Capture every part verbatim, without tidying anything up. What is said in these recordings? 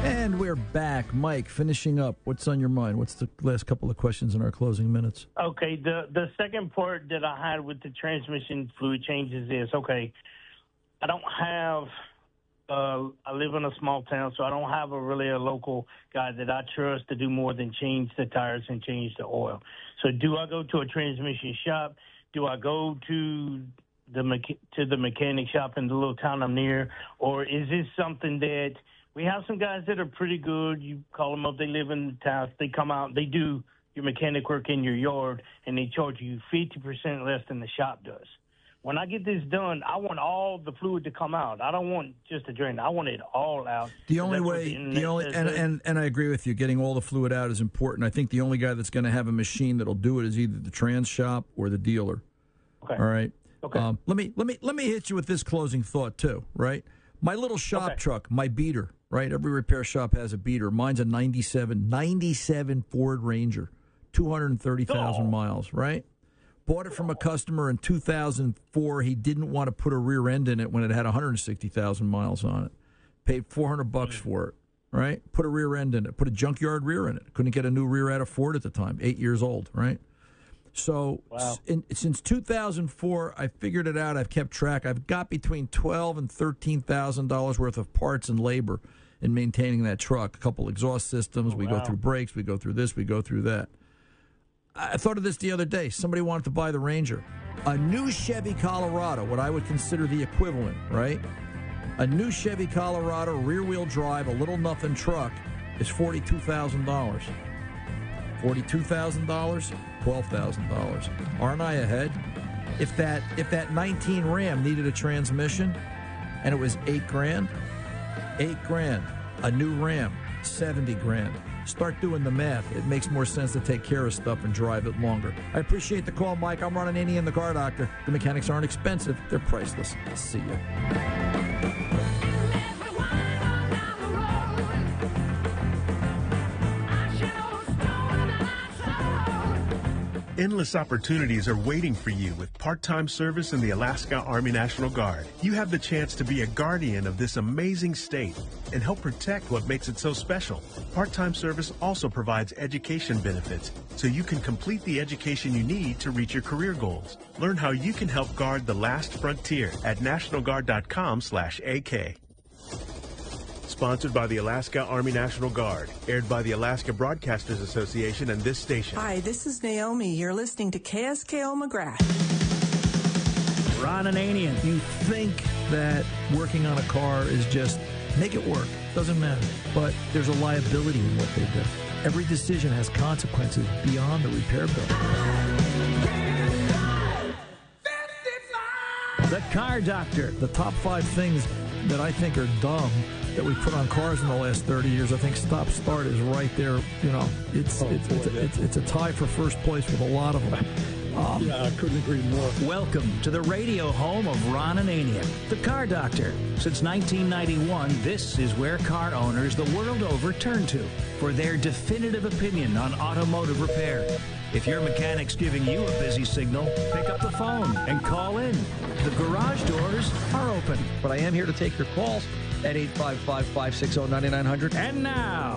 And we're back. Mike, finishing up. What's on your mind? What's the last couple of questions in our closing minutes? Okay, the the second part that I had with the transmission fluid changes is, okay, I don't have, uh, I live in a small town, so I don't have a really a local guy that I trust to do more than change the tires and change the oil. So do I go to a transmission shop? Do I go to the mecha- to the mechanic shop in the little town I'm near? Or is this something that we have some guys that are pretty good. You call them up. They live in the town. They come out. They do your mechanic work in your yard, and they charge you fifty percent less than the shop does. When I get this done, I want all the fluid to come out. I don't want just a drain. I want it all out. The only way, the, the only, and, and, and I agree with you, getting all the fluid out is important. I think the only guy that's going to have a machine that'll do it is either the trans shop or the dealer. Okay. All right. Okay. Um, let me let me let me hit you with this closing thought too. Right. My little shop okay. truck, my beater. Right. Every repair shop has a beater. Mine's a ninety-seven, ninety-seven Ford Ranger, two hundred thirty thousand oh. miles. Right. Bought it from a customer in two thousand four. He didn't want to put a rear end in it when it had one hundred sixty thousand miles on it. Paid four hundred bucks for it. Right. Put a rear end in it. Put a junkyard rear in it. Couldn't get a new rear out of Ford at the time. Eight years old. Right. So wow. in, since two thousand four, I figured it out. I've kept track. I've got between twelve and thirteen thousand dollars worth of parts and labor in maintaining that truck. A couple exhaust systems. Oh, we wow. go through brakes. We go through this. We go through that. I thought of this the other day. Somebody wanted to buy the Ranger, a new Chevy Colorado, what I would consider the equivalent, right? A new Chevy Colorado, rear-wheel drive, a little nothing truck is forty-two thousand dollars. forty-two thousand dollars, twelve thousand dollars. Aren't I ahead? If that if that nineteen Ram needed a transmission and it was eight grand, eight grand. A new Ram, seventy grand. Start doing the math. It makes more sense to take care of stuff and drive it longer. I appreciate the call, Mike. I'm Ron Ananian, the Car Doctor. The mechanics aren't expensive. They're priceless. See you. Endless opportunities are waiting for you with part-time service in the Alaska Army National Guard. You have the chance to be a guardian of this amazing state and help protect what makes it so special. Part-time service also provides education benefits, so you can complete the education you need to reach your career goals. Learn how you can help guard the last frontier at national guard dot com slash A K. Sponsored by the Alaska Army National Guard. Aired by the Alaska Broadcasters Association and this station. Hi, this is Naomi. You're listening to K S K O McGrath. Ron Ananian. You think that working on a car is just make it work. Doesn't matter. But there's a liability in what they do. Every decision has consequences beyond the repair bill. The Car Doctor. The top five things that I think are dumb that we put on cars in the last thirty years. I think stop start is right there. You know, it's oh, it's, boy, it's, a, it's it's a tie for first place with a lot of them. Um, yeah, I couldn't agree more. Welcome to the radio home of Ron Ananian, the Car Doctor. Since nineteen ninety-one, this is where car owners the world over turn to for their definitive opinion on automotive repair. If your mechanic's giving you a busy signal, pick up the phone and call in. The garage doors are open. But I am here to take your calls at eight five five, five six zero, nine nine zero zero. And now,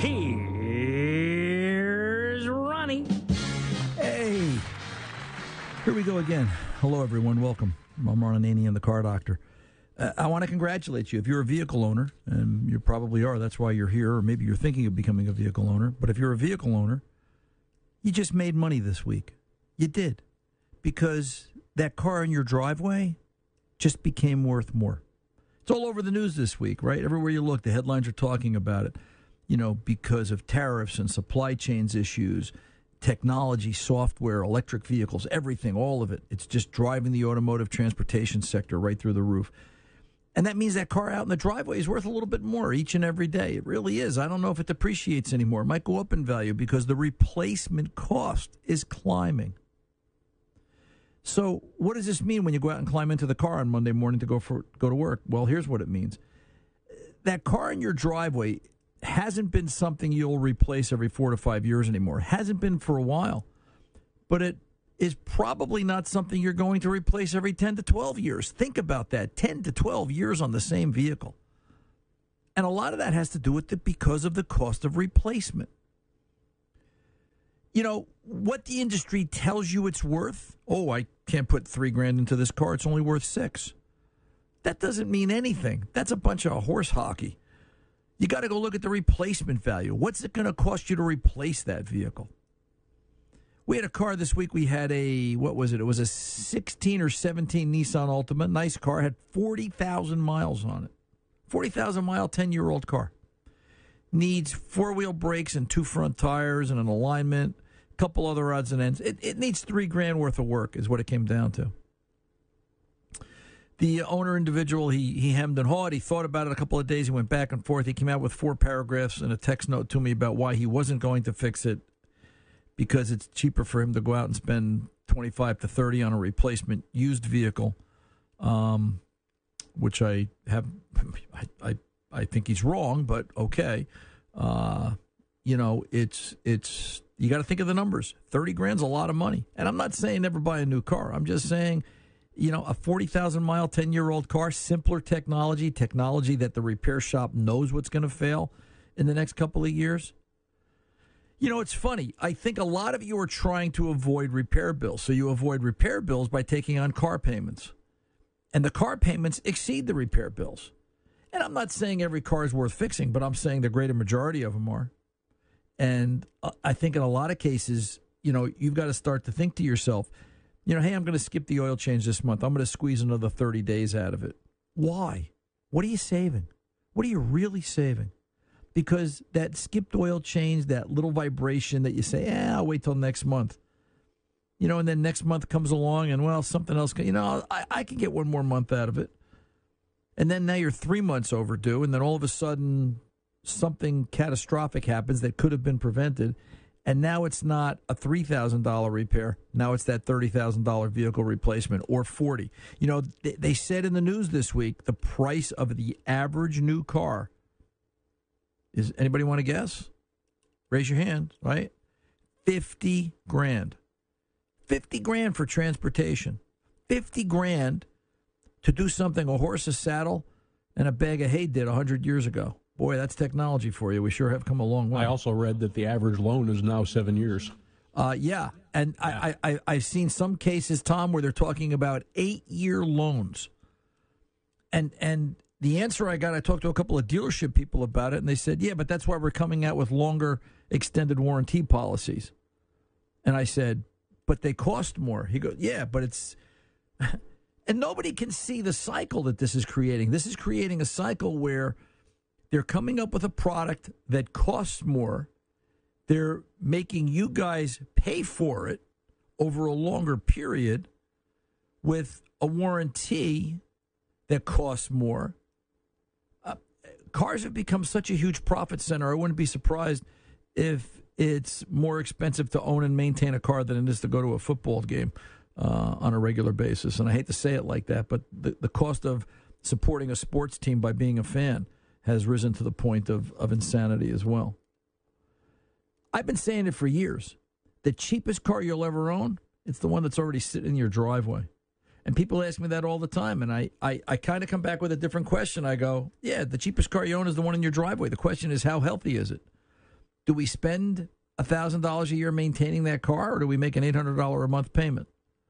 here's Ronnie. Hey. Here we go again. Hello, everyone. Welcome. I'm Ron Ananian, the Car Doctor. Uh, I want to congratulate you. If you're a vehicle owner, and you probably are, that's why you're here, or maybe you're thinking of becoming a vehicle owner. But if you're a vehicle owner, you just made money this week. You did. Because that car in your driveway just became worth more. It's all over the news this week, right? Everywhere you look, the headlines are talking about it. You know, because of tariffs and supply chains issues, technology, software, electric vehicles, everything, all of it. It's just driving the automotive transportation sector right through the roof. And that means that car out in the driveway is worth a little bit more each and every day. It really is. I don't know if it depreciates anymore. It might go up in value because the replacement cost is climbing. So what does this mean when you go out and climb into the car on Monday morning to go for go to work? Well, here's what it means. That car in your driveway hasn't been something you'll replace every four to five years anymore. It hasn't been for a while. But it is probably not something you're going to replace every ten to twelve years. Think about that, ten to twelve years on the same vehicle. And a lot of that has to do with it because of the cost of replacement. You know, what the industry tells you it's worth, oh, I can't put three grand into this car, it's only worth six. That doesn't mean anything. That's a bunch of horse hockey. You got to go look at the replacement value. What's it going to cost you to replace that vehicle? We had a car this week. We had a, what was it? It was a sixteen or seventeen Nissan Altima. Nice car. Had forty thousand miles on it. forty thousand mile, ten-year-old car. Needs four-wheel brakes and two front tires and an alignment, a couple other odds and ends. It, it needs three grand worth of work is what it came down to. The owner individual, he, he hemmed and hawed. He thought about it a couple of days. He went back and forth. He came out with four paragraphs and a text note to me about why he wasn't going to fix it, because it's cheaper for him to go out and spend twenty-five to thirty on a replacement used vehicle, um, which I have, I, I I think he's wrong, but okay. Uh, you know, it's it's you got to think of the numbers. thirty grand's a lot of money, and I'm not saying never buy a new car. I'm just saying, you know, a forty thousand mile, ten-year-old car, simpler technology, technology that the repair shop knows what's going to fail in the next couple of years. You know, it's funny. I think a lot of you are trying to avoid repair bills. So you avoid repair bills by taking on car payments. And the car payments exceed the repair bills. And I'm not saying every car is worth fixing, but I'm saying the greater majority of them are. And I think in a lot of cases, you know, you've got to start to think to yourself, you know, hey, I'm going to skip the oil change this month. I'm going to squeeze another thirty days out of it. Why? What are you saving? What are you really saving? Because that skipped oil change, that little vibration that you say, eh, I'll wait till next month. You know, and then next month comes along and, well, something else, you know, I, I can get one more month out of it. And then now you're three months overdue, and then all of a sudden something catastrophic happens that could have been prevented, and now it's not a three thousand dollars repair. Now it's that thirty thousand dollars vehicle replacement, or forty. You know, they, they said in the news this week the price of the average new car is, anybody want to guess? Raise your hand, right? fifty grand. fifty grand for transportation. fifty grand to do something a horse, a saddle, and a bag of hay did one hundred years ago. Boy, that's technology for you. We sure have come a long way. I also read that the average loan is now seven years. Uh, yeah, and yeah. I, I, I've seen some cases, Tom, where they're talking about eight-year loans. And and the answer I got, I talked to a couple of dealership people about it, and they said, yeah, but that's why we're coming out with longer extended warranty policies. And I said, but they cost more. He goes, yeah, but it's... And nobody can see the cycle that this is creating. This is creating a cycle where they're coming up with a product that costs more. They're making you guys pay for it over a longer period with a warranty that costs more. Uh, cars have become such a huge profit center. I wouldn't be surprised if it's more expensive to own and maintain a car than it is to go to a football game uh, on a regular basis. And I hate to say it like that, but the, the cost of supporting a sports team by being a fan has risen to the point of, of insanity as well. I've been saying it for years. The cheapest car you'll ever own, it's the one that's already sitting in your driveway. And people ask me that all the time, and I, I, I kind of come back with a different question. I go, yeah, the cheapest car you own is the one in your driveway. The question is, how healthy is it? Do we spend one thousand dollars a year maintaining that car, or do we make an eight hundred dollars a month payment?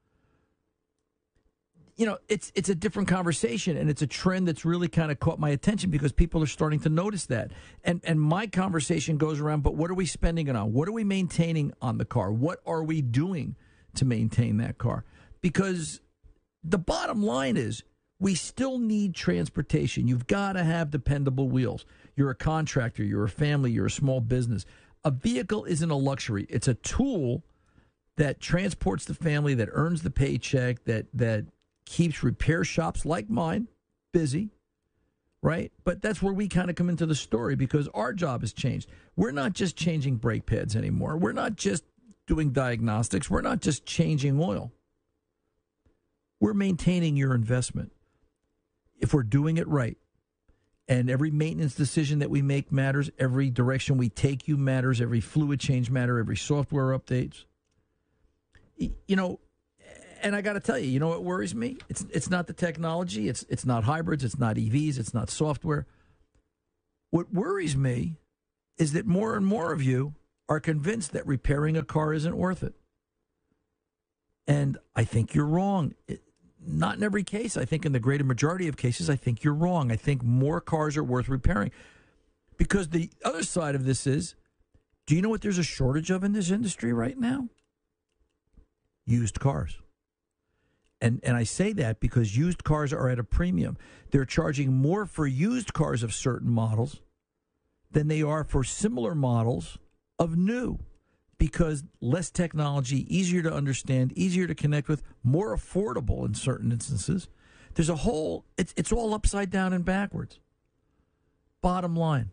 You know, it's it's a different conversation, and it's a trend that's really kind of caught my attention because people are starting to notice that. And and my conversation goes around, but what are we spending it on? What are we maintaining on the car? What are we doing to maintain that car? Because the bottom line is we still need transportation. You've got to have dependable wheels. You're a contractor. You're a family. You're a small business. A vehicle isn't a luxury. It's a tool that transports the family, that earns the paycheck, that that keeps repair shops like mine busy, right? But that's where we kind of come into the story because our job has changed. We're not just changing brake pads anymore. We're not just doing diagnostics. We're not just changing oil. We're maintaining your investment. If we're doing it right, and every maintenance decision that we make matters, every direction we take you matters, every fluid change matters, every software updates. You know, and I got to tell you, you know what worries me? It's it's not the technology. It's it's not hybrids. It's not E Vs. It's not software. What worries me is that more and more of you are convinced that repairing a car isn't worth it. And I think you're wrong. It, not in every case. I think in the greater majority of cases, I think you're wrong. I think more cars are worth repairing. Because the other side of this is, do you know what there's a shortage of in this industry right now? Used cars. And and I say that because used cars are at a premium. They're charging more for used cars of certain models than they are for similar models of new, because less technology, easier to understand, easier to connect with, more affordable in certain instances. There's a whole, it's it's all upside down and backwards. Bottom line,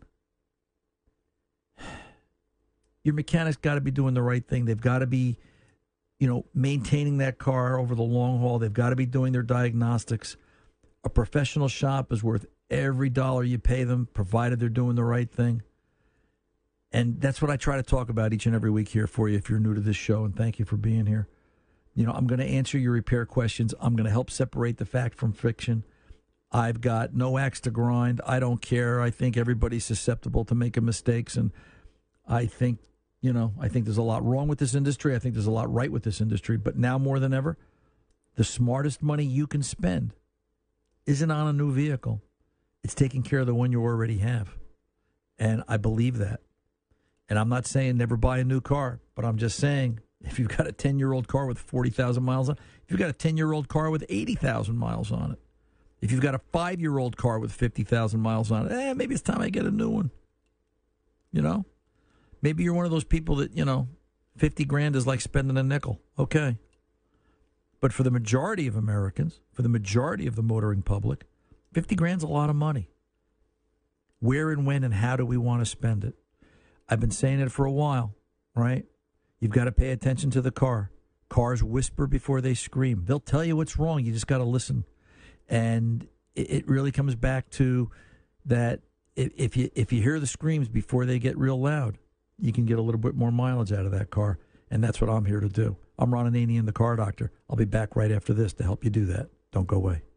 your mechanics got to be doing the right thing. They've got to be, you know, maintaining that car over the long haul. They've got to be doing their diagnostics. A professional shop is worth every dollar you pay them, provided they're doing the right thing. And that's what I try to talk about each and every week here for you if you're new to this show, and thank you for being here. You know, I'm going to answer your repair questions. I'm going to help separate the fact from fiction. I've got no axe to grind. I don't care. I think everybody's susceptible to making mistakes, and I think, you know, I think there's a lot wrong with this industry. I think there's a lot right with this industry. But now more than ever, the smartest money you can spend isn't on a new vehicle. It's taking care of the one you already have. And I believe that. And I'm not saying never buy a new car, but I'm just saying if you've got a ten-year-old car with forty thousand miles on it, if you've got a ten-year-old car with eighty thousand miles on it, if you've got a five-year-old car with fifty thousand miles on it, eh, maybe it's time I get a new one. You know? Maybe you're one of those people that, you know, fifty grand is like spending a nickel. Okay. But for the majority of Americans, for the majority of the motoring public, fifty grand's a lot of money. Where and when and how do we want to spend it? I've been saying it for a while, right? You've got to pay attention to the car. Cars whisper before they scream. They'll tell you what's wrong. You just got to listen. And it, it really comes back to that if, if you if you hear the screams before they get real loud, you can get a little bit more mileage out of that car. And that's what I'm here to do. I'm Ron Ananian, the Car Doctor. I'll be back right after this to help you do that. Don't go away.